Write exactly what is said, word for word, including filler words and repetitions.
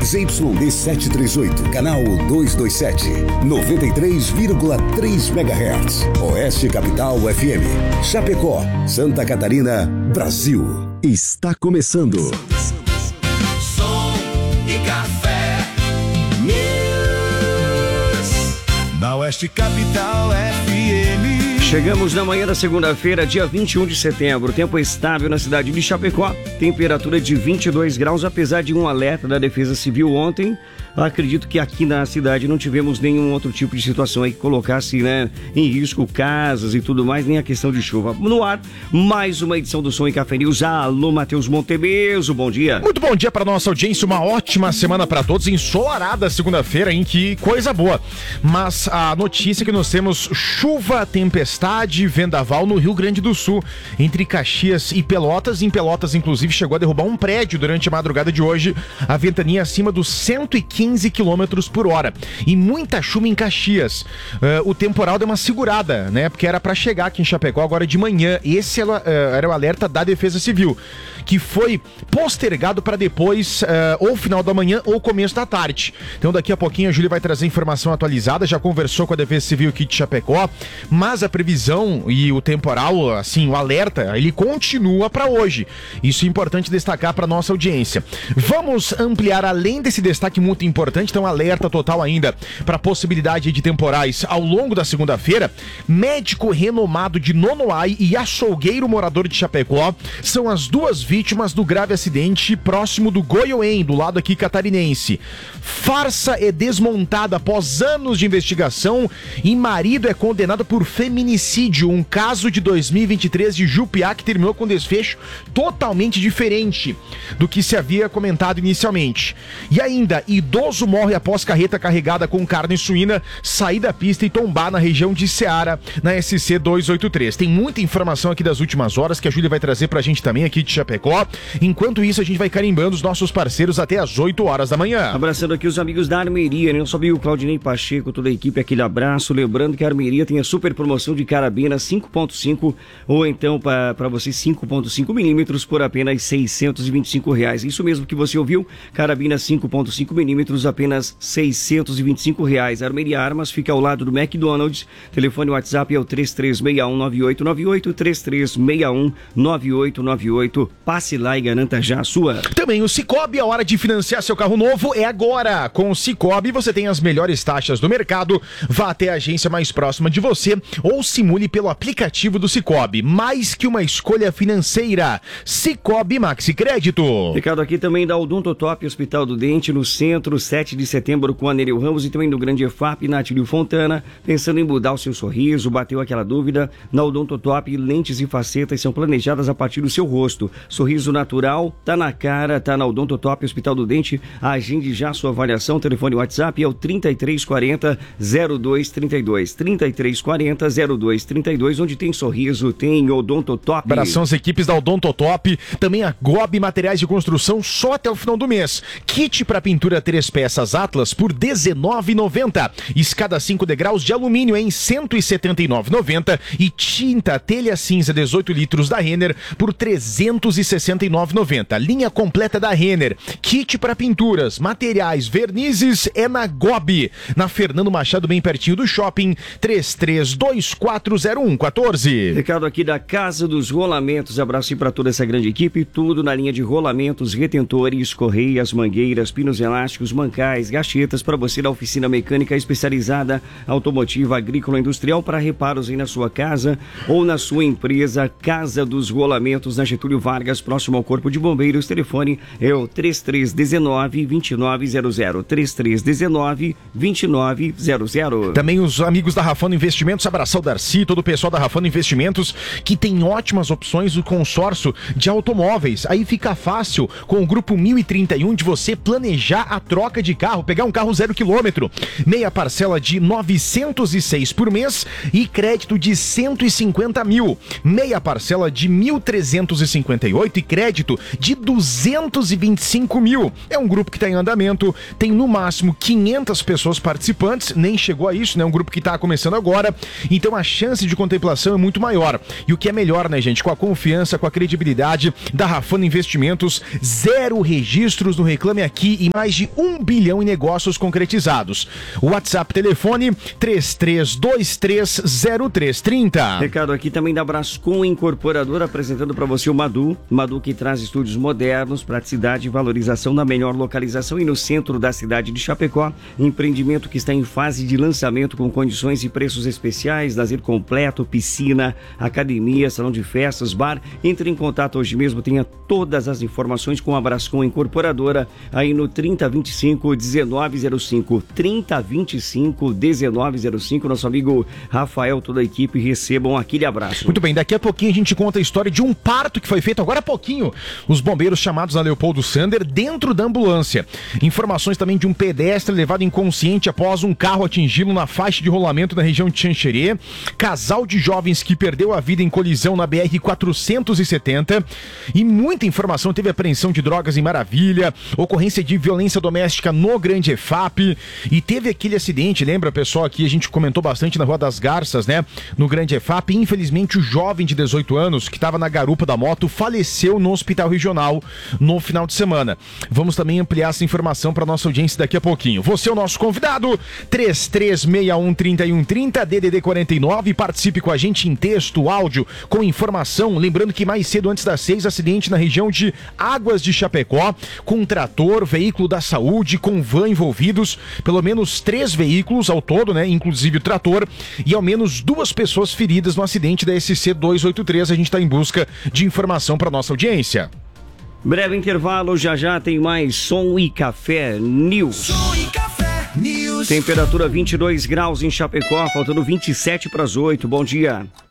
Z Y D setecentos e trinta e oito, canal duzentos e vinte e sete, noventa e três vírgula três megahertz. Oeste Capital F M. Chapecó, Santa Catarina, Brasil. Está começando. Som e Café News. Na Oeste Capital F M. Chegamos na manhã da segunda-feira, dia vinte e um de setembro. Tempo estável na cidade de Chapecó. Temperatura de vinte e dois graus, apesar de um alerta da Defesa Civil ontem. Acredito que aqui na cidade não tivemos nenhum outro tipo de situação aí que colocasse, né, em risco casas e tudo mais, nem a questão de chuva. No ar, mais uma edição do Som e Café News. Alô, Matheus Montebeso, bom dia. Muito bom dia para nossa audiência, uma ótima semana para todos, ensolarada segunda-feira, hein, que coisa boa. Mas a notícia é que nós temos chuva, tempestade e vendaval no Rio Grande do Sul, entre Caxias e Pelotas. Em Pelotas, inclusive, chegou a derrubar um prédio durante a madrugada de hoje, a ventania acima dos cento e quinze quilômetros por hora. E muita chuva em Caxias. Uh, o temporal deu uma segurada, né? Porque era para chegar aqui em Chapecó agora de manhã. Esse era, uh, era o alerta da Defesa Civil, que foi postergado para depois, uh, ou final da manhã ou começo da tarde. Então daqui a pouquinho a Júlia vai trazer informação atualizada. Já conversou com a Defesa Civil aqui de Chapecó, mas a previsão e o temporal, assim, o alerta, ele continua para hoje. Isso é importante destacar para nossa audiência. Vamos ampliar além desse destaque muito importante. Importante, então alerta total ainda para a possibilidade de temporais ao longo da segunda-feira. Médico renomado de Nonoai e açougueiro morador de Chapecó são as duas vítimas do grave acidente próximo do Goiôem, do lado aqui catarinense. Farsa é desmontada após anos de investigação e marido é condenado por feminicídio, um caso de dois mil e vinte e três de Jupiá que terminou com desfecho totalmente diferente do que se havia comentado inicialmente. E ainda, idoso morre após carreta carregada com carne suína sair da pista e tombar na região de Ceará, na S C duzentos e oitenta e três. Tem muita informação aqui das últimas horas que a Júlia vai trazer pra gente também aqui de Chapecó. Enquanto isso, a gente vai carimbando os nossos parceiros até as oito horas da manhã. Abraçando aqui os amigos da Armeria, né? Não só o Claudinei Pacheco, toda a equipe, aquele abraço. Lembrando que a Armeria tem a super promoção de carabina cinco ponto cinco ou então para você cinco ponto cinco milímetros por apenas seiscentos e vinte e cinco reais. Isso mesmo que você ouviu, carabina cinco ponto cinco milímetros, apenas seiscentos e vinte e cinco reais. A Armeria Armas fica ao lado do McDonald's. Telefone WhatsApp é o três três seis um nove oito nove oito, três três seis um nove oito nove oito. Passe lá e garanta já a sua. Também o Sicoob, a hora de financiar seu carro novo é agora. Com o Sicoob você tem as melhores taxas do mercado. Vá até a agência mais próxima de você ou simule pelo aplicativo do Sicoob. Mais que uma escolha financeira. Sicoob Maxi Crédito. Recado aqui também da Odontotop Hospital do Dente, no centro, sete de setembro, com a Nereu Ramos, e também do Grande E F A P, Natílio Fontana. Pensando em mudar o seu sorriso, bateu aquela dúvida? Na Odontotop, lentes e facetas são planejadas a partir do seu rosto. Sorriso natural, tá na cara, tá na Odontotop Hospital do Dente. Agende já sua avaliação. Telefone WhatsApp é o trinta e três quarenta, zero dois trinta e dois. trinta e três quarenta, zero dois trinta e dois. Onde tem sorriso, tem Odontotop. Abração às equipes da Odontotop. Também a Gobi Materiais de Construção, só até o final do mês. Kit para pintura três peças Atlas por dezenove reais e noventa centavos. Escada cinco degraus de alumínio em cento e setenta e nove reais e noventa centavos. E tinta telha cinza dezoito litros da Renner por trezentos e sessenta e nove reais e noventa centavos. Linha completa da Renner. Kit para pinturas, materiais, vernizes é na Gobi. Na Fernando Machado, bem pertinho do shopping. três três dois quatro zero um um quatro. Recado aqui da Casa dos Rolamentos. Abraço para toda essa grande equipe. Tudo na linha de rolamentos, retentores, correias, mangueiras, pinos elásticos, mancais, gachetas para você da oficina mecânica especializada automotiva, agrícola, industrial para reparos aí na sua casa ou na sua empresa. Casa dos Rolamentos, na Getúlio Vargas, próximo ao Corpo de Bombeiros. Telefone é o três três um nove, dois nove zero zero. três três um nove, dois nove zero zero. Também os amigos da Rafano Investimentos, abraçar o Darcy, todo o pessoal da Rafano Investimentos, que tem ótimas opções do consórcio de automóveis. Aí fica fácil com o grupo mil e trinta e um de você planejar a troca de carro, pegar um carro zero quilômetro, meia parcela de novecentos e seis por mês e crédito de cento e cinquenta mil, meia parcela de mil trezentos e cinquenta e oito e crédito de duzentos e vinte e cinco mil. É um grupo que está em andamento, tem no máximo quinhentas pessoas participantes, nem chegou a isso, né? Um grupo que está começando agora. Então a chance de contemplação é muito maior. E o que é melhor, né, gente? Com a confiança, com a credibilidade da Rafano Investimentos, zero registros no Reclame Aqui e mais de um bilhão em negócios concretizados. O WhatsApp, telefone três três dois três zero três três zero. Recado aqui também da Brascom Incorporadora, apresentando para você o Madu. Madu que traz estúdios modernos, praticidade e valorização na melhor localização e no centro da cidade de Chapecó. Empreendimento que está em fase de lançamento com condições e preços especiais, lazer completo, piscina, academia, salão de festas, bar. Entre em contato hoje mesmo, tenha todas as informações com a Brascom Incorporadora aí no trinta vinte e cinco, dezenove zero cinco, trinta vinte e cinco, dezenove zero cinco. Nosso amigo Rafael, toda a equipe, recebam aquele abraço. Muito bem, daqui a pouquinho a gente conta a história de um parto que foi feito agora há pouquinho. Os bombeiros chamados a Leopoldo Sander dentro da ambulância. Informações também de um pedestre levado inconsciente após um carro atingi-lo na faixa de rolamento na região de Xanxerê. Casal de jovens que perdeu a vida em colisão na B R quatrocentos e setenta. E muita informação, teve apreensão de drogas em Maravilha, ocorrência de violência doméstica no Grande E F A P. E teve aquele acidente, lembra, pessoal, aqui a gente comentou bastante na Rua das Garças, né? No Grande E F A P. Infelizmente, o jovem de dezoito anos que estava na garupa da moto faleceu no hospital regional no final de semana. Vamos também ampliar essa informação para nossa audiência daqui a pouquinho. Você é o nosso convidado, três três seis um, três um três zero, D D D quarenta e nove, participe com a gente em texto, áudio, com informação. Lembrando que mais cedo, antes das seis, acidente na região de Águas de Chapecó, com trator, veículo da saúde, com van envolvidos, pelo menos três veículos ao todo, né, inclusive o trator, e ao menos duas pessoas feridas no acidente da S C duzentos e oitenta e três. A gente está em busca de informação para nossa audiência. Breve intervalo, já já tem mais Som e Café News. Som e Café News. Temperatura vinte e dois graus em Chapecó, faltando vinte e sete para as oito. Bom dia.